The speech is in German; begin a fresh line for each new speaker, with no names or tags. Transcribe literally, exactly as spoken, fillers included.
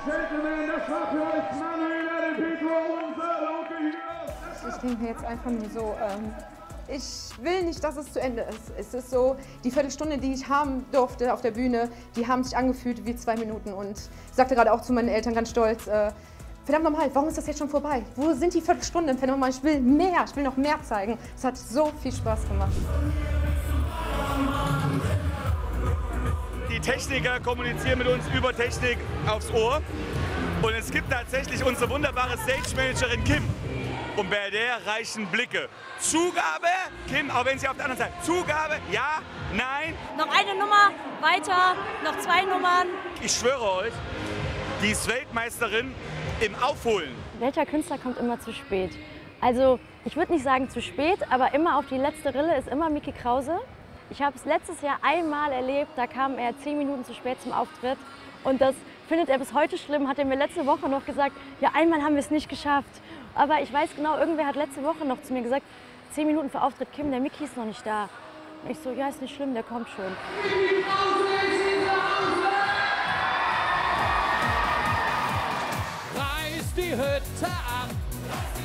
Ich denke jetzt einfach nur so, ähm, ich will nicht, dass es zu Ende ist. Es ist so, die Viertelstunde, die ich haben durfte auf der Bühne, die haben sich angefühlt wie zwei Minuten. Und ich sagte gerade auch zu meinen Eltern ganz stolz, äh, verdammt nochmal, warum ist das jetzt schon vorbei? Wo sind die Viertelstunden? Verdammt nochmal, ich will mehr, ich will noch mehr zeigen. Es hat so viel Spaß gemacht.
Die Techniker kommunizieren mit uns über Technik aufs Ohr. Und es gibt tatsächlich unsere wunderbare Stage-Managerin Kim. Und bei der reichen Blicke. Zugabe, Kim, auch wenn sie auf der anderen Seite. Zugabe, ja, nein.
Noch eine Nummer, weiter, noch zwei Nummern.
Ich schwöre euch, die ist Weltmeisterin im Aufholen.
Welcher Künstler kommt immer zu spät? Also, ich würde nicht sagen zu spät, aber immer auf die letzte Rille ist immer Mickey Krause. Ich habe es letztes Jahr einmal erlebt, da kam er zehn Minuten zu spät zum Auftritt. Und das findet er bis heute schlimm, hat er mir letzte Woche noch gesagt, ja, einmal haben wir es nicht geschafft. Aber ich weiß genau, irgendwer hat letzte Woche noch zu mir gesagt, zehn Minuten vor Auftritt, Kim, der Mickey ist noch nicht da. Und ich so, ja, ist nicht schlimm, der kommt schon.